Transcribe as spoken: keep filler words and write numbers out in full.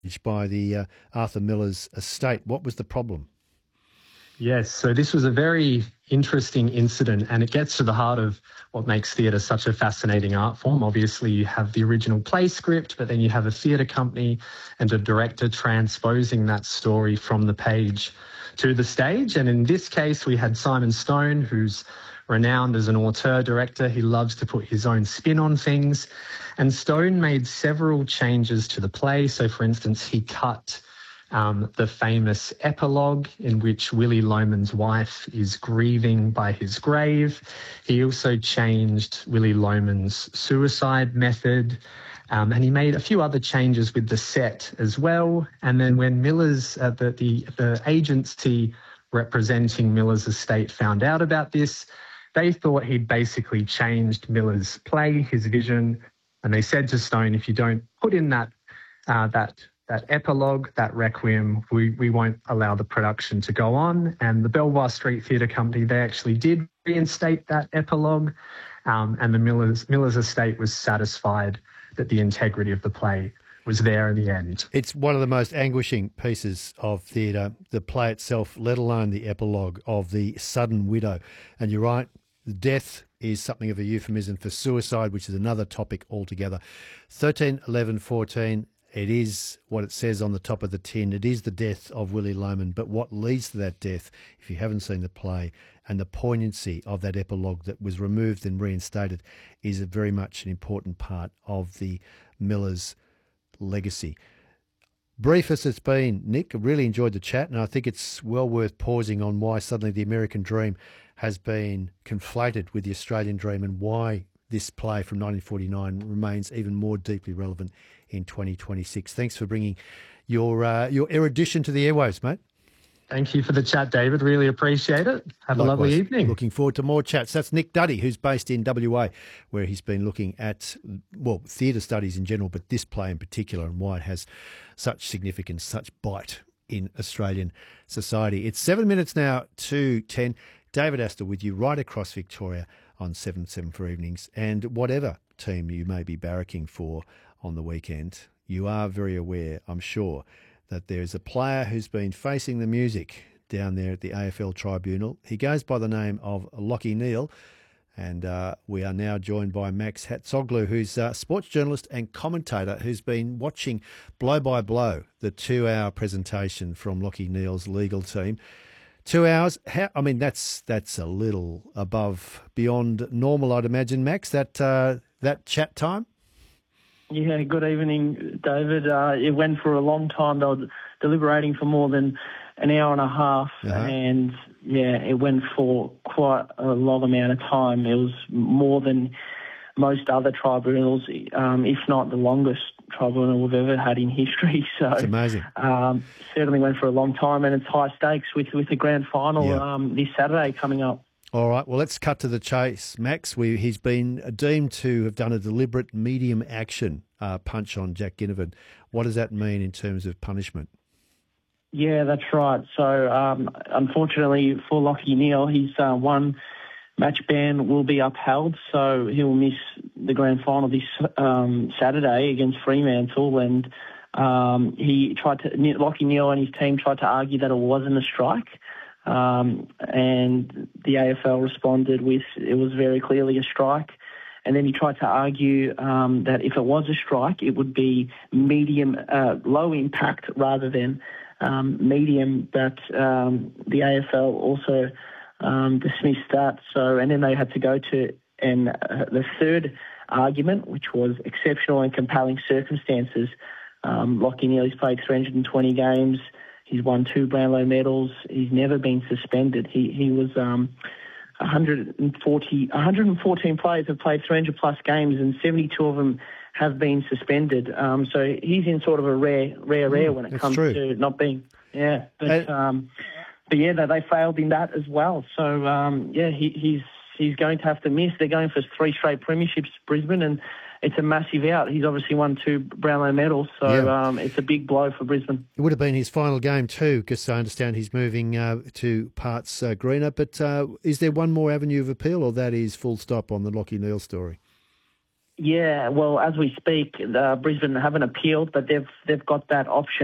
by the uh, Arthur Miller's estate. What was the problem? Yes, so this was a very interesting incident, and it gets to the heart of what makes theatre such a fascinating art form. Obviously, you have the original play script, but then you have a theatre company and a director transposing that story from the page to the stage. And in this case, we had Simon Stone, who's renowned as an auteur director. He loves to put his own spin on things. And Stone made several changes to the play. So, for instance, he cut Um, the famous epilogue in which Willy Loman's wife is grieving by his grave. He also changed Willy Loman's suicide method, um, and he made a few other changes with the set as well. And then when Miller's, uh, the, the, the agency representing Miller's estate found out about this, they thought he'd basically changed Miller's play, his vision, and they said to Stone, if you don't put in that uh, that that epilogue, that requiem, we, we won't allow the production to go on. And the Belvoir Street Theatre Company, they actually did reinstate that epilogue, um, and the Miller's, Miller's estate was satisfied that the integrity of the play was there in the end. It's one of the most anguishing pieces of theatre, the play itself, let alone the epilogue of the sudden widow. And you're right, death is something of a euphemism for suicide, which is another topic altogether. thirteen, eleven, fourteen, it is what it says on the top of the tin. It is the death of Willy Loman. But what leads to that death, if you haven't seen the play, and the poignancy of that epilogue that was removed and reinstated, is a very much an important part of the Miller's legacy. Brief as it's been, Nick, I really enjoyed the chat, and I think it's well worth pausing on why suddenly the American dream has been conflated with the Australian dream, and why this play from nineteen forty-nine remains even more deeply relevant in twenty twenty-six. Thanks for bringing your uh, your erudition to the airwaves, mate. Thank you for the chat, David. Really appreciate it. Have Likewise. a lovely evening. Looking forward to more chats. That's Nick Duddy, who's based in W A, where he's been looking at, well, theatre studies in general, but this play in particular, and why it has such significance, such bite in Australian society. It's seven minutes now to ten. David Astor with you right across Victoria on seven seven for evenings. And whatever team you may be barracking for on the weekend, you are very aware, I'm sure, that there's a player who's been facing the music down there at the A F L Tribunal. He goes by the name of Lachie Neale, and uh, we are now joined by Max Hatzoglu, who's a sports journalist and commentator who's been watching blow by blow the two-hour presentation from Lachie Neale's legal team. Two hours, how, I mean, that's that's a little above, beyond normal, I'd imagine, Max, that, uh, that chat time? Yeah, good evening, David. Uh, it went for a long time. They were deliberating for more than an hour and a half, uh-huh. and, yeah, it went for quite a long amount of time. It was more than most other tribunals, um, if not the longest tribunal we've ever had in history. So it's amazing. Um, certainly went for a long time, and it's high stakes with, with the grand final yeah. um, this Saturday coming up. All right, well, let's cut to the chase. Max, we, he's been deemed to have done a deliberate medium action uh, punch on Jack Ginnivan. What does that mean in terms of punishment? Yeah, that's right. So, um, unfortunately for Lachie Neale, his uh, one match ban will be upheld, so he'll miss the grand final this um, Saturday against Fremantle. And um, he tried to, Lachie Neale and his team tried to argue that it wasn't a strike. Um, and the A F L responded with it was very clearly a strike. And then he tried to argue um, that if it was a strike, it would be medium, uh, low impact rather than um, medium. But um, the A F L also um, dismissed that. So, and then they had to go to and uh, the third argument, which was exceptional and compelling circumstances. Um, Lachie Neale's played three hundred twenty games. He's won two Brownlow medals. He's never been suspended. He he was um, one hundred forty, one hundred fourteen players have played three hundred plus games, and seventy-two of them have been suspended. Um, so he's in sort of a rare, rare, rare when it comes true. to not being. Yeah, but uh, um, but yeah, they, they failed in that as well. So um, yeah, he, he's he's going to have to miss. They're going for three straight premierships, Brisbane, and it's a massive out. He's obviously won two Brownlow medals, so yeah. um, it's a big blow for Brisbane. It would have been his final game too, because I understand he's moving uh, to parts uh, greener. But uh, is there one more avenue of appeal, or that is full stop on the Lachie Neale story? Yeah, well, as we speak, uh, Brisbane haven't appealed, but they've they've got that option.